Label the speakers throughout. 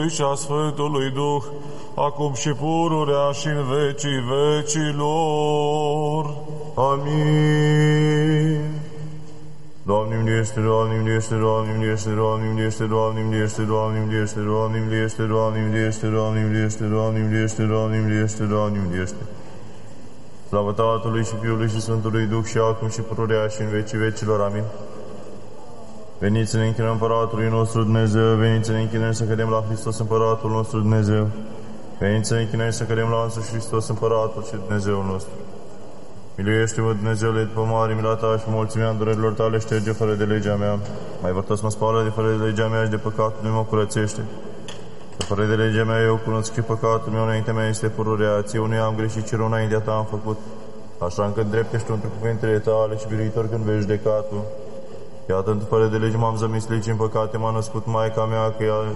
Speaker 1: și a Sfântului Duh, acum și pururea și în vecii vecilor.
Speaker 2: Amin. Doamne miliește, Doamne miliește, Doamne miliește, Doamne miliește, Doamne miliește, Doamne miliește, Doamne miliește, Doamne miliește, Doamne miliește, Doamne miliește, Doamne miliește, Doamne miliește. Slavă Tatălui și Fiului și Sfântului Duh și acum și pururea și în vecii vecilor. Amin. Veniți să ne închinăm Împăratului nostru Dumnezeu, veniți să ne închinăm să cădem la Hristos Împăratul nostru Dumnezeu. Veniți să ne închinăm să cădem la însuși Hristos Împăratul și Dumnezeul nostru. Miluiește-mă, Dumnezeule, după mare mila ta și mulțimea îndurărilor tale, șterge fără de legea mea. Mai vărtăs mă spală de fără de legea mea și de păcatul meu mă curățește. De fără de legea mea eu cunosc și păcatul meu, înaintea mea este pururea, ție unui am greșit și rău înaintea ta am făcut. Așa încât drept ești tu între cuvintele tale și biruitor când vei judeca tu. Iată, fără de lege m-am zămislit și în păcate m-a născut Maica mea,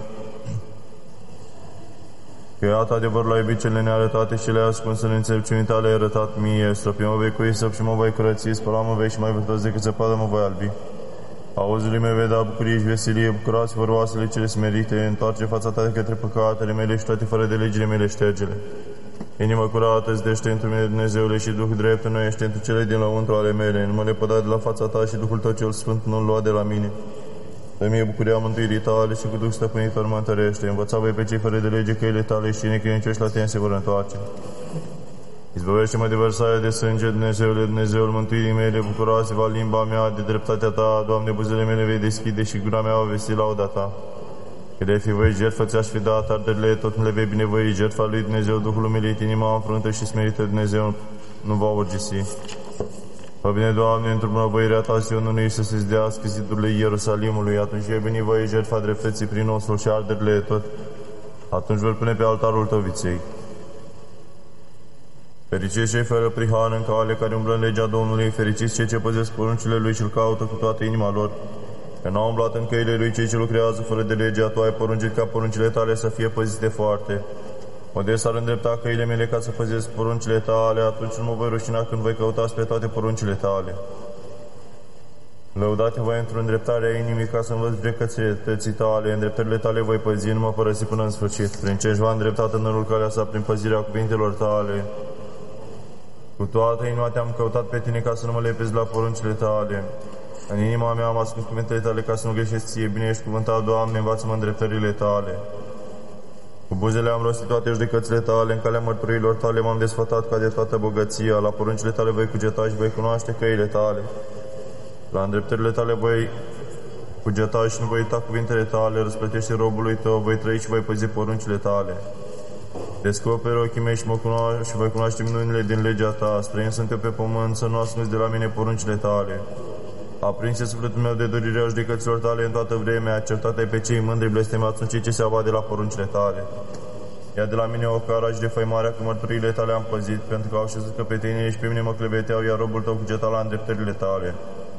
Speaker 2: că iată adevărul la iubit cele nearătate și le ascuns în înțelepciunii tale ai arătat mie. Străpi mă vei cu isăp și mă voi curăți, spăla mă vei și mai vârtos decât zăpadă mă voi albi. Auzului mei vei da bucurie și veselie, bucurați-vă roasele cele smerite, întoarce fața ta către păcatele mele și toate fără de legile mele ștergele. Inimă curată îți dește într mine, Dumnezeule, și Duh drept înnoiește într cele din lăuntru ale mele. Nu mă lepăda de la fața ta și Duhul tău cel Sfânt nu-l lua de la mine. Dă mie bucuria mântuirii tale și cu Duh stăpânitor mă întărește. Învăța voi pe cei fără de lege căile tale și cine credincioși la tine se vor întoarce. Izbăvește-mă de vărsare de sânge, Dumnezeule, Dumnezeul mântuirii mele, bucurați-vă limba mea de dreptatea ta, Doamne, buzele mele vei deschide și gura mea va vesti lauda ta. Că de fi voi jertfă ți-aș fi dat, arderile tot nu le vei binevoi, jertfa lui Dumnezeu, Duhul umilit, inima înfruntă și smerită, Dumnezeu nu va urgisi. Fă bine, Doamne, într-o bunăvoirea ta, Sionului să se zdească zidurile Ierusalimului, atunci e bine voi jertfa dreptății prin nostru și arderile tot. Atunci vor pune pe altarul tău viței. Fericiți cei fără prihană în cale care umblă în legea Domnului, fericiți cei ce păzesc poruncile lui și îl caută cu toată inima lor. Că n-au umblat în căile lui cei ce lucrează fără de legea, tu ai poruncit ca poruncile tale să fie păzite foarte. Unde s-ar îndrepta căile mele ca să păzesc poruncile tale, atunci nu mă voi rușina când voi căuta spre toate poruncile tale. Lăudate voi într-o îndreptare a inimii ca să învăț drecățității tale, îndreptările tale voi păzi, nu mă părăsi până în sfârșit. Prin ce-și va îndrepta tânărul calea sa, prin păzirea cuvintelor tale. Cu toată inima te-am căutat pe tine ca să nu mă lepezi la poruncile tale. În inima mea am ascuns cuvintele tale ca să nu greșesc ție. Bine ești cuvântat, Doamne, învață-mă îndreptările tale. Cu buzele am rostit toate judecățile tale, în calea mărturilor tale m-am desfătat ca de toată bogăția. La poruncile tale voi cugeta și voi cunoaște căile tale. La îndreptările tale voi cugeta și nu voi uita cuvintele tale. Răsplătește robului tău, voi trăi și voi păzi poruncile tale. Descoperi ochii mei și voi cunoaște minunile din legea ta. Străin sunt eu pe pământ, să nu ascunzi de la mine poruncile tale. Aprinse sufletul meu de dorirea judecăților tale în toată vremea, certat ai pe cei mândri, blestemați sunt cei ce se abat de la poruncile tale. Ia de la mine o cara și de făimarea, că mărturile tale am păzit, pentru că au șezut că pe tine și pe mine mă cleveteau, iar robul tău cugeta la îndreptările tale.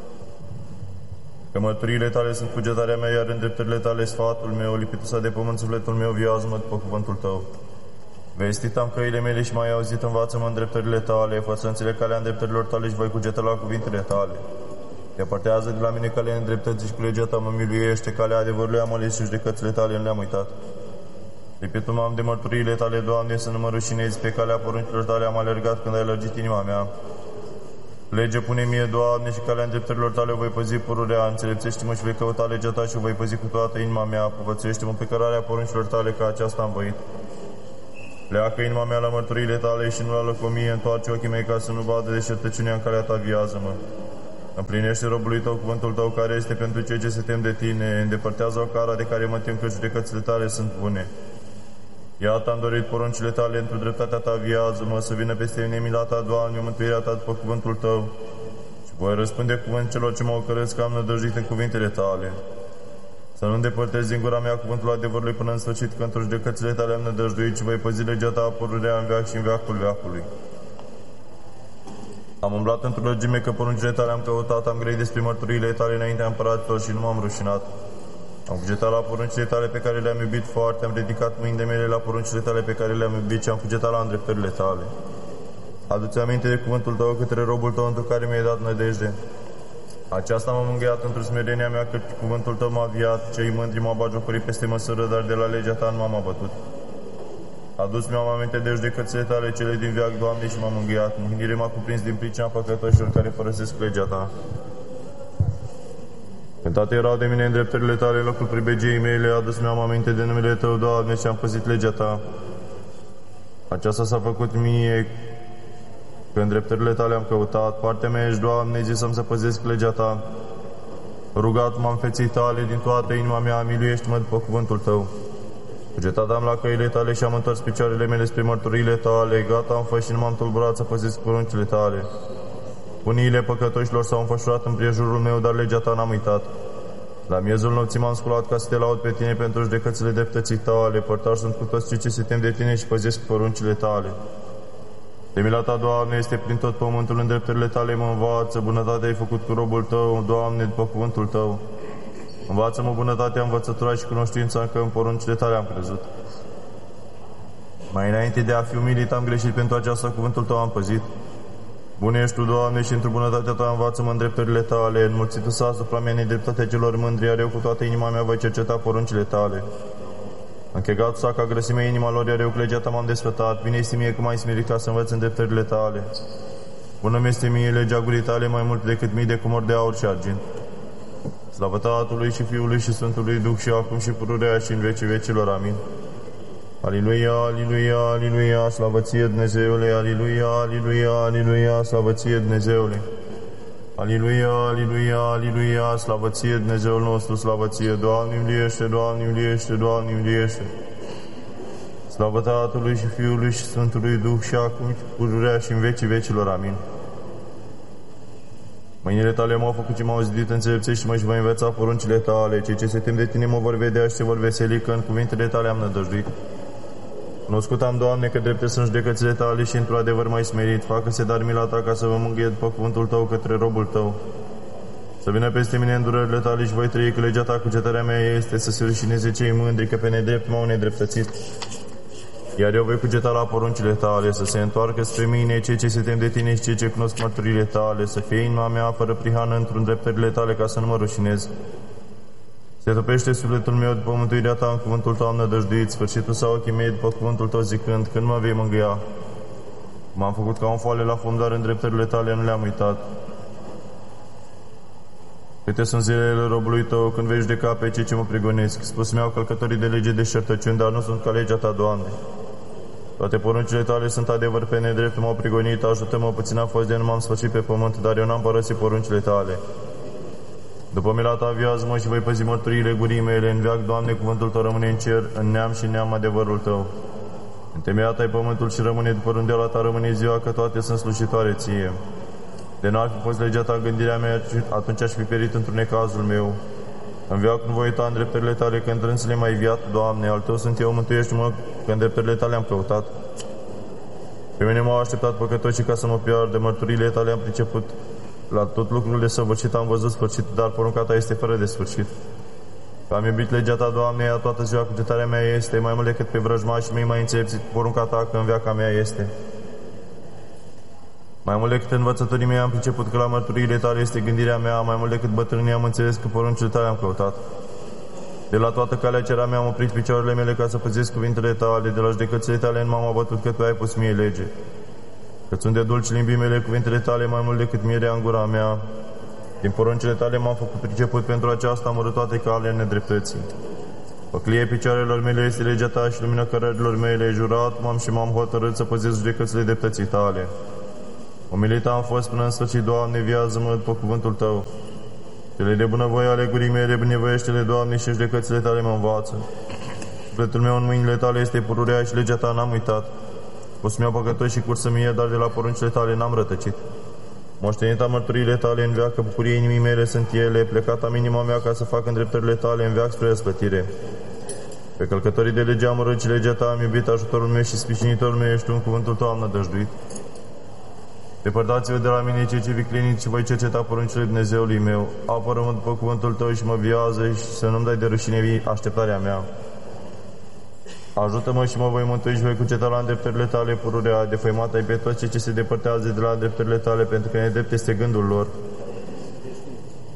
Speaker 2: Că mărturile tale sunt cugetarea mea, iar îndreptările tale sfatul meu, lipitul de pământ sufletul meu, viază-mă după cuvântul tău. Vestit am căile mele și mai auzit, învață-mă îndreptările tale, fă să înțeleg calea îndreptărilor tale și voi cugeta la cuvintele tale. Depărtează de la mine calea îndreptății și cu legea ta mă miluiește, calea adevărului am ales și judecățile tale nu le-am uitat. Lipitul m-am de mărturiile tale, Doamne, să nu mă rușinezi, pe calea poruncilor tale am alergat când ai lărgit inima mea. Lege pune mie, Doamne, și calea îndreptărilor tale voi păzi pururea, înțelepțește-mă și vei căuta legea ta și o voi păzi cu toată inima mea, povățuiește-mă pe cărarea poruncilor tale, că aceasta am voit. Pleacă inima mea la mărturiile tale și nu la lăcomie, întoarce ochii mei ca să nu vadă deșertăciunea în calea ta, viază-mă. Împlinește robului tău cuvântul tău care este pentru cei ce se tem de tine, îndepărtează o cara de care mă tem că judecățile tale sunt bune. Iată am dorit poruncile tale, într-o dreptatea ta viază-mă, să vină peste mine mila ta, Doamne, mântuirea ta după cuvântul tău. Și voi răspunde cuvânt celor ce mă ocăresc că am nădăjduit în cuvintele tale. Să nu îndepărtezi din gura mea cuvântul adevărului până în sfârșit, că într-o judecățile tale am nădăjduit și voi păzi legea ta pururea în veac și în veacul veacului. Am umblat într-o lăgime că poruncile tale am căutat, am grăit despre mărturiile tale înaintea împăraților și nu m-am rușinat. Am cugetat la poruncile tale pe care le-am iubit foarte, am ridicat mâinile mele la poruncile tale pe care le-am iubit și am cugetat la îndreptările tale. Adu-ți aminte de cuvântul tău către robul tău într care mi-ai dat nădejde. Aceasta m-a mângâiat într-o smerenia mea, că cuvântul tău m-a aviat, cei mândri m-au bagiocorit peste măsură, dar de la legea ta nu m-am abătut. Adus mi-am aminte de judecățile tale, cele din veac, Doamne, și m-am mângâiat. Mâhnire m-a cuprins din pricina păcătoșilor care părăsesc legea ta. Când toate erau de mine îndreptările tale, locul pribegiei mele, adus mi-am aminte de numele tău, Doamne, și am păzit legea ta. Aceasta s-a făcut mie, că îndreptările tale am căutat. Partea mea ești, Doamne, zi să-mi să păzesc legea ta. Rugat m-am feței tale, din toată inima mea, miluiește-mă după cuvântul tău. Cugetat am la căile tale și am întors picioarele mele spre mărturile tale. Gata am fost și nu m-am tulburat să păzesc poruncile tale. Uniile păcătoșilor s-au înfășurat în prejurul meu, dar legea ta n-am uitat. La miezul nopții m-am sculat ca să te laud pe tine pentru judecățile dreptății tale. Părtași sunt cu toți cei ce se tem de tine și păzesc poruncile tale. De mila ta, Doamne, este prin tot pământul, în drepturile tale mă învață. Bunătatea ai făcut cu robul tău, Doamne, după cuvântul tău. Învață-mă bunătatea, învățătura și cunoștința, că în poruncile tale am crezut. Mai înainte de a fi umilit am greșit, pentru aceasta cuvântul tău am păzit. Bun ești tu, Doamne, și într-o bunătatea ta învață-mă în drepturile tale. Înmulțită s-a asupra mea nedreptatea celor mândri, iar eu cu toată inima mea voi cerceta poruncile tale. Închegat s-a ca grăsimea inima lor, iar eu cu legea ta m-am desfătat. Bine este mie că m-ai smerit ca să învăț în drepturile tale. Bună mi-este mie legea gurii tale, mai mult decât mii de cumori de aur și argint. Slavă Tatălui și Fiului și Sfântului Duh și acum și pururea și în vecii vecilor. Amin. Aliluia, aliluia, aliluia, slavă ție, Dumnezeule, aliluia, aliluia, aliluia, slavă ție, Dumnezeule. Aliluia, aliluia, aliluia, slavă ție, Dumnezeul nostru, slavă ție, Doamne miliește, Doamne miliește, Doamne miliește. Slavă Tatălui și Fiului și Sfântului Duh și acum și pururea și în vecii vecilor. Amin. Mâinile tale m-au făcut și m-au zidit, înțelepțește-mă și voi învăța poruncile tale. Cei ce se tem de tine mă vor vedea și se vor veseli, că în cuvintele tale am nădăjduit. Cunoscut am, Doamne, că drepte sunt judecățile tale și într-un adevăr mai smerit. Facă-se dar mila ta ca să vă mângâie după cuvântul tău către robul tău. Să vină peste mine îndurările tale și voi trăi, că legea ta, cugetarea mea este să se rușineze cei mândri, că pe nedrept m-au nedreptățit. Iar eu voi cugeta la poruncile tale, să se întoarcă spre mine cei ce se tem de tine și cei ce cunosc mărturile tale, să fie inima mea fără prihană într-un dreptările tale, ca să nu mă rușinez. Se topește sufletul meu după mântuirea ta, în cuvântul tău am nădăjduit, sfârșitul sau ochii mei după cuvântul tău zicând, când mă vei mângâia. M-am făcut ca un foale la fum, dar în dreptările tale nu le-am uitat. Câte sunt zilele robului tău, când vei judeca pe cei ce mă prigonesc. Spus mi-au călcătorii de lege de șertăciuni, dar nu sunt ca legea ta, Doamne. Toate poruncile tale sunt adevăr, pe nedrept m-au prigonit, ajută-mă, puțin a fost de nu m-am sfârșit pe pământ, dar eu n-am părăsit poruncile tale. După mila ta viază-mă și voi păzi mărturiile gurii mele. În veac, Doamne, cuvântul tău rămâne în cer, în neam și neam adevărul tău. Întemeiat ai pământul și rămâne după rândeala ta, rămâne ziua, că toate sunt slujitoare ție. De n-ar fi fost legea ta, gândirea mea, atunci aș fi perit într-un necazul meu. În veac nu voi uita în dreptările tale, că în trânsele mai viat, Doamne, al tău sunt eu, mântuiește-mă, că în dreptările tale am căutat. Pe mine m-au așteptat păcătoșii ca să mă piardă, mărturile tale am priceput. La tot lucrul de săvârșit am văzut sfârșit, dar porunca ta este fără de sfârșit. Că am iubit legea ta, Doamne, ea toată ziua cugetarea mea este, mai mult decât pe vrăjmașii mei mai înțelepțit porunca ta, că în veaca mea este. Mai mult decât învățătorii mei am priceput că la mărturiile tale este gândirea mea, mai mult decât bătrânii am înțeles că poruncile tale am căutat. De la toată calea cera mea am oprit picioarele mele ca să păzesc cuvintele tale, de la judecățile tale nu m-am abătut, că tu ai pus mie lege. Că-ți sunt de dulci limbii mele cuvintele tale, mai mult decât mierea în gura mea. Din poruncile tale m-am făcut priceput, pentru aceasta am urât toate calele nedreptății. Păclie picioarelor mele este legea ta și lumina cărărilor mele, jurat m-am și m-am hotărât să păzesc judecățile dreptății tale. Umilit am fost până în sfârșit, Doamne, viază-mă după cuvântul tău. Cele de bunăvoie ale gurii mele, binevoiește-le, Doamne, și judecățile tale mă învață. Sufletul meu în mâinile tale este pururea și legea ta n-am uitat. Pus mi-au păcătoși și cursă mie, dar de la poruncile tale n-am rătăcit. Moștenit am mărturile tale în veac, că bucurie inimii mele sunt ele, plecat am inima mea ca să fac îndreptările tale în veac spre răsplătire. Pe călcătorii de lege am urât și legea ta am iubit, ajutorul meu și sprijinitorul meu ești tu, în cuvântul tău am nădăjduit. Depărtați-vă de la mine cei ce vicleniți și voi cerceta poruncile Dumnezeului meu. Apără-mă după cuvântul tău și mă viază și să nu-mi dai de rușine așteptarea mea. Ajută-mă și mă voi mântui și voi cuceta la îndreptările tale pururea. Defăimat ai pe toți cei ce se depărtează de la îndreptările tale, pentru că nedrept este gândul lor.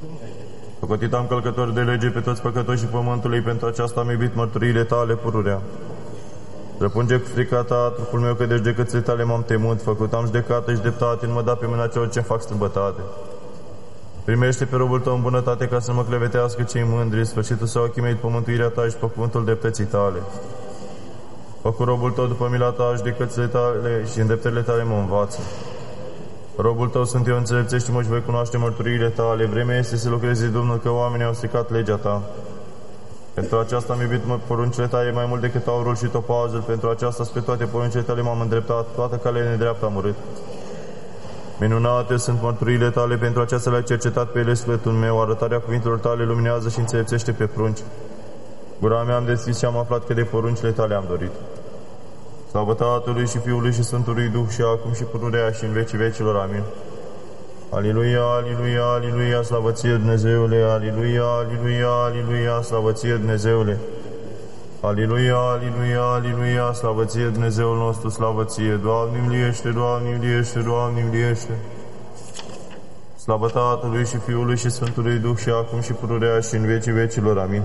Speaker 2: Socotit am călcători de lege pe toți păcătoșii pământului, pentru aceasta am iubit mărturiile tale pururea. Răpunge cu frica ta trupul meu, că de judecățile tale m-am temut, făcut am judecată și dreptate, nu mă da pe mâna celor ce fac strâmbătate. Primește pe robul tău în bunătate, ca să mă clevetească cei mândri, sfârșitul s-a ochimeit pe mântuirea ta și pe cuvântul dreptății tale. Fă cu robul tău după mila ta, judecățile tale și îndreptările tale mă învață. Robul tău sunt eu, înțelepțește-mă și voi cunoaște mărturiile tale. Vremea este să lucreze, Domnul, că oamenii au stricat legea ta. Pentru aceasta am iubit poruncile tale mai mult decât aurul și topazul. Pentru aceasta spre toate poruncile tale m-am îndreptat, toată calea nedreaptă am urât. Minunate sunt mărturiile tale, pentru aceasta le-ai cercetat pe ele sufletul meu. Arătarea cuvintelor tale luminează și înțelepțește pe prunci. Gura mea am deschis și am aflat că de poruncile tale am dorit. Slavă Tatălui și Fiului și Sfântului Duh și acum și pururea și în vecii vecilor. Amin. Aliluia, aliluia, aliluia, slavă ție, Dumnezeule, aliluia, aliluia, aliluia, slavă ție, Dumnezeule. Aliluia, aliluia, aliluia, slavă ție, Dumnezeul nostru, slavă ție. Doamne, miliește, Doamne, miliește, Doamne, miliește. Slavă Tatălui și Fiului și Sfântului Duh și acum și pururea și în vecii vecilor. Amin.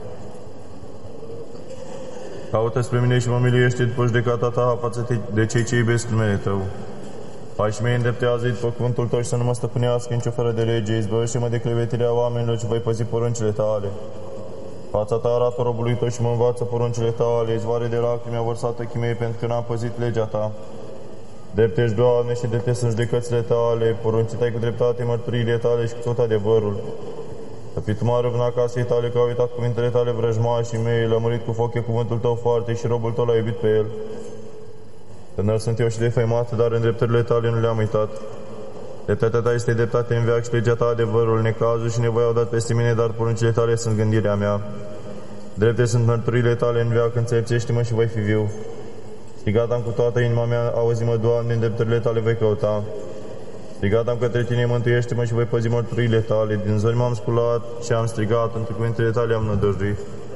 Speaker 2: Caută spre mine și mă miliește după judecata ta față de cei ce iubesc numele tău. Pașii mei îndreptează-i după cuvântul tău și să nu mă stăpânească nicio fără de lege. Izbăvește-mă de clevetirea oamenilor și voi păzi poruncile tale. Fața ta arată robului tău și mă învață poruncile tale. Izvoare de lacrimi a vărsat ochii mei, pentru că n-am păzit legea ta. Drept ești, Doamne, și drepte sunt judecățile tale. Poruncit ai cu dreptate mărturiile tale și cu tot adevărul. Răpit mare în casei tale, că au uitat cuvintele tale vrăjmașii mei, lămurit cu foc cuvântul tău foarte și robul tău l-a iubit pe el. Tânăr sunt eu și defăimat, dar în dreptările tale nu le-am uitat. Dreptatea ta este dreptate în veac și legea ta adevărul. Necazul și nevoia au dat peste mine, dar poruncile tale sunt gândirea mea. Drepte sunt mărturile tale în veac, înțelepțește-mă și voi fi viu. Strigat am cu toată inima mea, auzi-mă, Doamne, în dreptările tale voi căuta. Strigat am către tine, mântuiește-mă și voi păzi mărturile tale. Din zori m-am sculat și am strigat, între cuvintele tale am nădăjduit.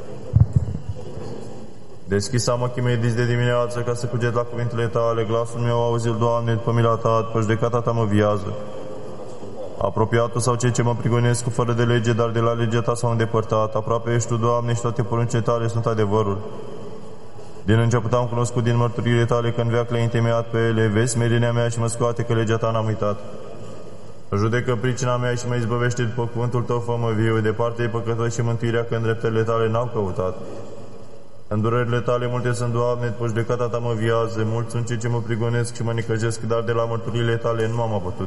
Speaker 2: Deschis am ochii mei dis de dimineață, ca să cuget la cuvintele tale. Glasul meu auzi-l, Doamne, după mila ta, după judecata ta mă viază. Apropiatul sau cei ce mă prigonesc cu fără de lege, dar de la legea ta s-au îndepărtat. Aproape ești tu, Doamne, și toate poruncile tale sunt adevărul. Din început am cunoscut din mărturile tale că în veac le-ai întemeiat pe ele. Vezi smerenia mea și mă scoate, că legea ta n-am uitat. Judecă pricina mea și mă izbăvește după cuvântul tău, fă-mă viu. Departe-i păcătos și mântuirea, că în dreptările tale n-au căutat. Îndurările tale multe sunt, Doamne, după judecata ta mă viază. Mulți sunt cei ce mă prigonesc și mă nicăjesc, dar de la mărturile tale nu m-am abătut.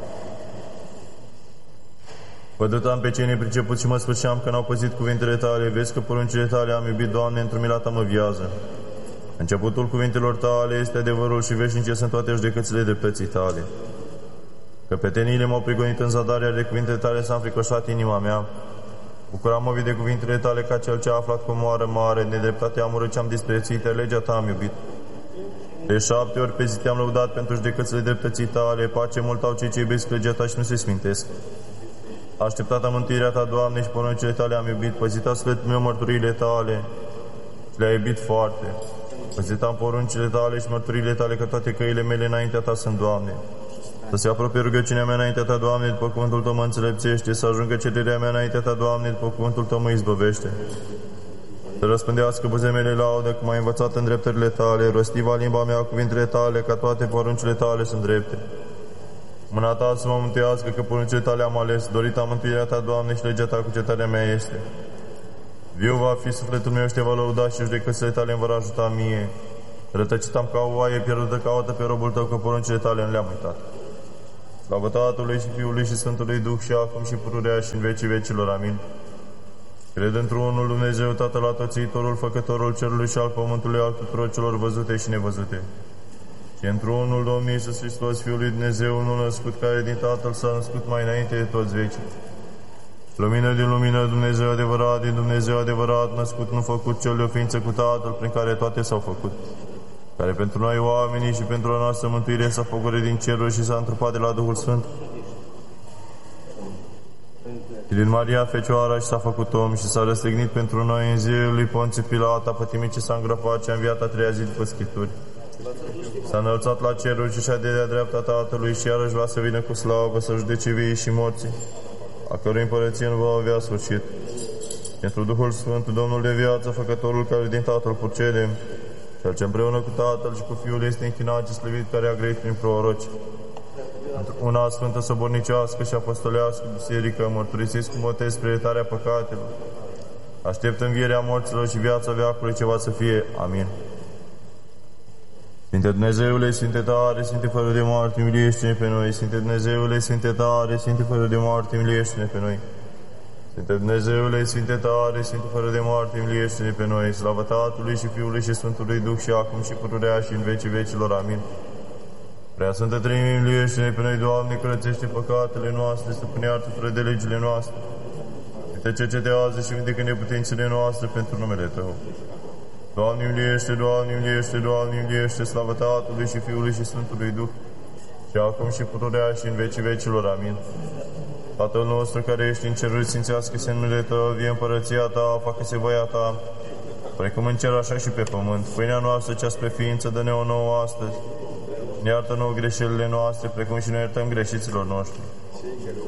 Speaker 2: Vădut am pe cei nepricepuți și mă sfârșeam că n-au păzit cuvintele tale. Vezi că poruncile tale am iubit, Doamne, într-o mila ta mă viază. Începutul cuvintelor tale este adevărul și veșnice sunt toate judecățile dreptății tale. Căpetenile m-au prigonit în zadarea de cuvintele tale, s-a înfricoșat inima mea. Bucuram-mă de cuvintele tale ca cel ce a aflat cu moară mare. Nedreptate am urât ce am disprețuit, legea ta am iubit. De 7 ori pe zi te-am lăudat pentru judecățile dreptății tale. Pace mult au cei ce iubesc legea ta și nu se smintesc. Așteptata mântuirea ta, Doamne, și poruncile tale am iubit. Păzita sfătul meu mărturile tale și le-ai iubit foarte. Păzitam poruncile tale și mărturile tale, că toate căile mele înaintea ta sunt, Doamne. Să se apropie rugăciunea mea înaintea ta, Doamne, după cuvântul tău mă înțelepțește. Să ajungă cererea mea înaintea ta, Doamne, după cuvântul tău mă izbăvește. Să răspândească buzele mele laudă, că m-ai învățat în dreptările tale. Rostiva limba mea cuvintele tale, ca toate poruncile tale sunt drepte. Mâna ta să mă mântuiască, că poruncile tale am ales. Dorita mântuirea ta, Doamne, și legea ta cugetarea mea este. Viu va fi sufletul meu și te va lăuda și judecățile tale îmi vor ajuta mie. Rătăcit am ca o oaie pierdută, caută pe robul tău, că poruncile tale nu le-am uitat. Slavă Tatălui și Fiului și Sfântului Duh și acum și pururea și în vecii vecilor. Amin. Cred într-unul Dumnezeu, Tatăl Atotțitorul, Făcătorul cerului și al pământului, al tuturor celor văzute și nevăzute. Și într-unul Domnul Iisus Hristos, Fiul lui Dumnezeu, unul născut, care din Tatăl s-a născut mai înainte de toți vecii. Lumină din lumină, Dumnezeu adevărat, din Dumnezeu adevărat, născut, nu făcut, cel de o ființă cu Tatăl, prin care toate s-au făcut. Care pentru noi oamenii și pentru a noastră mântuire s-a făcut din ceruri și s-a întrupat de la Duhul Sfânt. Și din Maria Fecioara și s-a făcut om și s-a răstignit pentru noi în zilul lui Ponțiu Pilat, a pătimit ce s-a îngropat și a înviat a treia zi după Scripturi. S-a înălțat la ceruri și și-a de dreapta Tatălui și iarăși va să vină cu slavă să judece vii și morții. a cărui împărăție nu va avea sfârșit. Pentru Duhul Sfânt, Domnul de viață, Făcătorul care din Tatăl procede, cel ce împreună cu Tatăl și cu Fiul este închinat și slăvit, care a grăit prin proroci. Una sfântă, sobornicească și apostolească biserică, mărturisesc cu botez spre iertarea păcatelor. Aștept învierea morților și viața veacului ce va să fie. Amin. Sfinte Dumnezeule, Sfinte tare, Sfinte fără de moarte, miliește-ne pe noi. Sfinte Dumnezeule, Sfinte tare, Sfinte fără de moarte, miliește-ne pe noi. Sfinte Dumnezeule, Sfinte tare, Sfinte fără de moarte, miliește-ne pe noi. Slavă Tatălui și Fiului și Sfântului Duh și acum și pururea și în vecii vecilor. Amin. Prea Sfântă Treime, miliește-ne pe noi, Doamne, curățește păcatele noastre, stăpâne iartă fără de legile noastre. Te cercetează și vindecă neputințele noastre pentru numele Tău. Doamne, miliește, Doamne, miliește, Doamne, miliește, slavă Tatălui și Fiului și Sfântului Duh, și acum și pururea și în vecii vecilor. Amin. Tatăl nostru care ești în ceruri, sfințească-se numele Tău, vie împărăția Ta, facă-se voia Ta, precum în cer așa și pe pământ. Pâinea noastră cea spre ființă, dă-ne-o nouă astăzi. Ne iartă nouă greșelile noastre, precum și noi iertăm greșiților noștri.